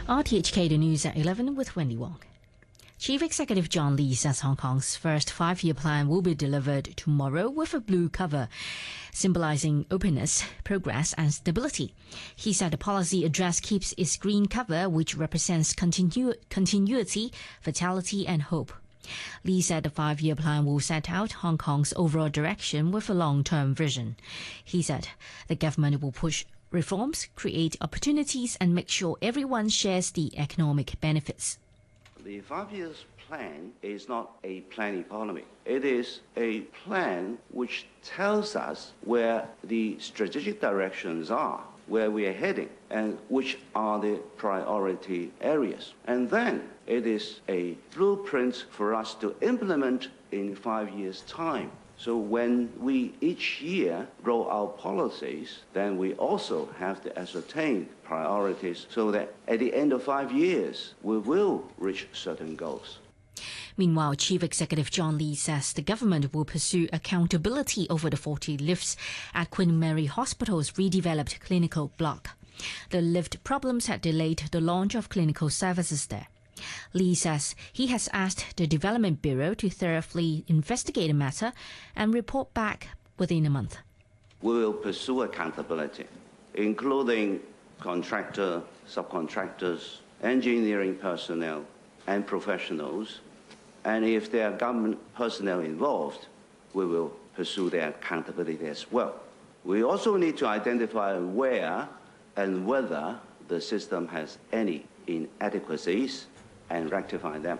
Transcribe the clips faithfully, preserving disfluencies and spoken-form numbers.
R T H K, the news at eleven with Wendy Wong. Chief Executive John Lee says Hong Kong's first five-year plan will be delivered tomorrow with a blue cover, symbolizing openness, progress and stability. He said the policy address keeps its green cover, which represents continu- continuity, vitality and hope. Lee said the five-year plan will set out Hong Kong's overall direction with a long-term vision. He said the government will push reforms, create opportunities and make sure everyone shares the economic benefits. The five years plan is not a plan economy. It is a plan which tells us where the strategic directions are, where we are heading, and which are the priority areas. And then it is a blueprint for us to implement in five years' time. So when we each year roll out policies, then we also have to ascertain priorities so that at the end of five years, we will reach certain goals. Meanwhile, Chief Executive John Lee says the government will pursue accountability over the faulty lifts at Queen Mary Hospital's redeveloped clinical block. The lift problems had delayed the launch of clinical services there. Lee says he has asked the Development Bureau to thoroughly investigate the matter and report back within a month. We will pursue accountability, including contractor, subcontractors, engineering personnel, and professionals. And if there are government personnel involved, we will pursue their accountability as well. We also need to identify where and whether the system has any inadequacies and rectify them.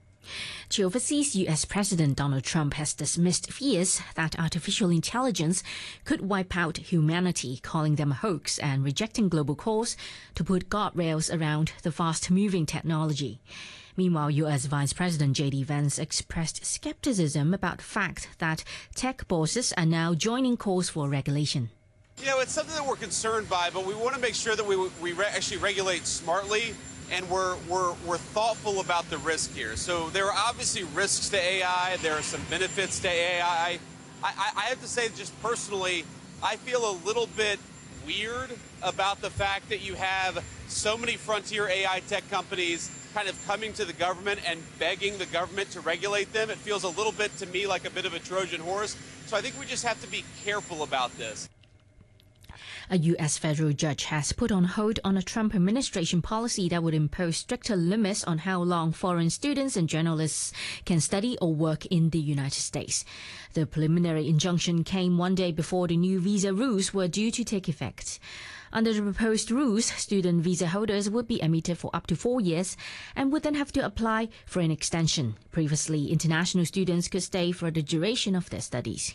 To overseas, U S President Donald Trump has dismissed fears that artificial intelligence could wipe out humanity, calling them a hoax and rejecting global calls to put guardrails around the fast-moving technology. Meanwhile, U S Vice President J D Vance expressed skepticism about the fact that tech bosses are now joining calls for regulation. You know, it's something that we're concerned by, but we want to make sure that we, we re- actually regulate smartly. And we're, we're, we're thoughtful about the risk here. So there are obviously risks to A I. There are some benefits to A I. I, I have to say, just personally, I feel a little bit weird about the fact that you have so many frontier A I tech companies kind of coming to the government and begging the government to regulate them. It feels a little bit to me like a bit of a Trojan horse. So I think we just have to be careful about this. A U S federal judge has put on hold on a Trump administration policy that would impose stricter limits on how long foreign students and journalists can study or work in the United States. The preliminary injunction came one day before the new visa rules were due to take effect. Under the proposed rules, student visa holders would be admitted for up to four years and would then have to apply for an extension. Previously, international students could stay for the duration of their studies.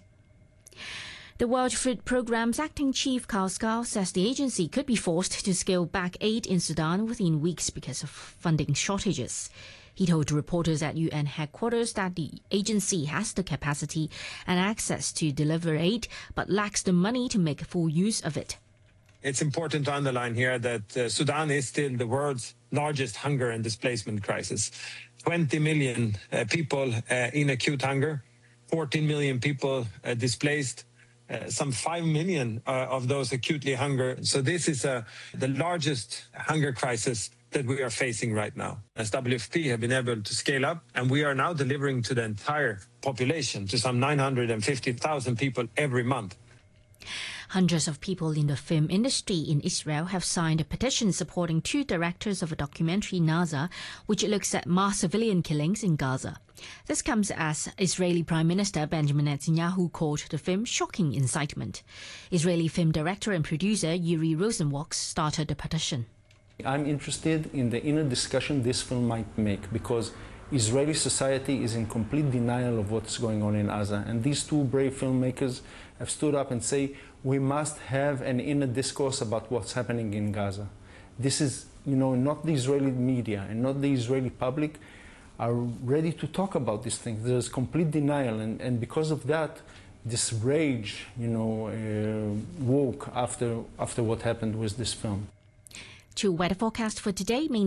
The World Food Programme's acting chief Carl Scow says the agency could be forced to scale back aid in Sudan within weeks because of funding shortages. He told reporters at U N headquarters that the agency has the capacity and access to deliver aid, but lacks the money to make full use of it. It's important to underline here that uh, Sudan is still the world's largest hunger and displacement crisis. twenty million uh, people uh, in acute hunger, fourteen million people uh, displaced, Uh, some five million uh, of those acutely hunger. So this is uh, the largest hunger crisis that we are facing right now. As W F P have been able to scale up, and we are now delivering to the entire population, to some nine hundred fifty thousand people every month. Hundreds of people in the film industry in Israel have signed a petition supporting two directors of a documentary, Naza, which looks at mass civilian killings in Gaza. This comes as Israeli Prime Minister Benjamin Netanyahu called the film shocking incitement. Israeli film director and producer Yuri Rosenwalk started the petition. I'm interested in the inner discussion this film might make, because Israeli society is in complete denial of what's going on in Gaza. And these two brave filmmakers have stood up and say, we must have an inner discourse about what's happening in Gaza. This is, you know, not the Israeli media and not the Israeli public are ready to talk about these things. There's complete denial, and, and because of that, this rage, you know, uh, woke after, after what happened with this film. To weather forecast for today,